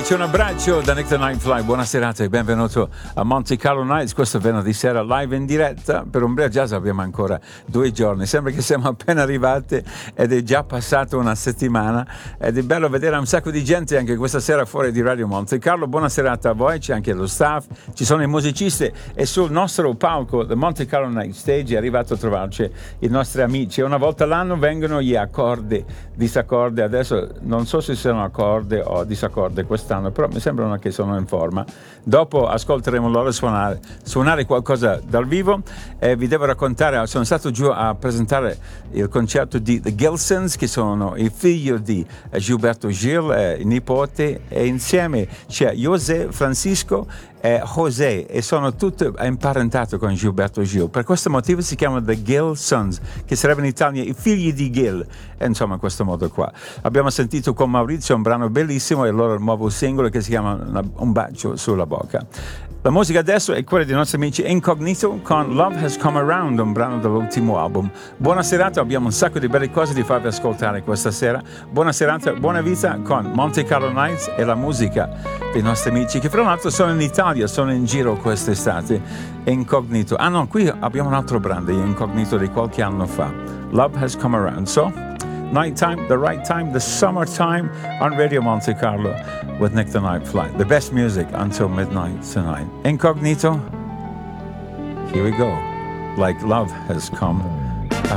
amici, un abbraccio da Nick the Night Fly, buona serata e benvenuto a Monte Carlo Nights, questo venerdì sera live in diretta. Per Umbria Jazz abbiamo ancora 2 giorni, sembra che siamo appena arrivati ed è già passata una settimana ed è bello vedere un sacco di gente anche questa sera fuori di Radio Monte Carlo. Buona serata a voi, c'è anche lo staff, ci sono i musicisti e sul nostro palco The Monte Carlo Night Stage è arrivato a trovarci i nostri amici. Una volta l'anno vengono gli accordi, disaccordi, adesso non so se sono accordi o disaccorde quest'anno, però mi sembrano che sono in forma. Dopo ascolteremo loro suonare qualcosa dal vivo e vi devo raccontare, sono stato giù a presentare il concerto di The Gilsons, che sono i figli di Gilberto Gil, i nipoti, e insieme c'è José Francisco e José, e sono tutti imparentati con Gilberto Gil. Per questo motivo si chiamano The Gilsons, che sarebbe in Italia i figli di Gil, e insomma in questo modo qua. Abbiamo sentito con Maurizio un brano bellissimo e il loro nuovo singolo che si chiama Un bacio sulla bocca. La musica adesso è quella dei nostri amici Incognito con Love Has Come Around, un brano dell'ultimo album. Buona serata, abbiamo un sacco di belle cose da farvi ascoltare questa sera. Buona serata, buona vita con Monte Carlo Nights e la musica dei nostri amici che fra l'altro sono in Italia, sono in giro quest'estate. Incognito. Ah no, qui abbiamo un altro brano di Incognito di qualche anno fa. Love Has Come Around. So, nighttime, the right time, the summertime on Radio Monte Carlo with Nick the Night Fly. The best music until midnight tonight. Incognito, here we go. Like love has come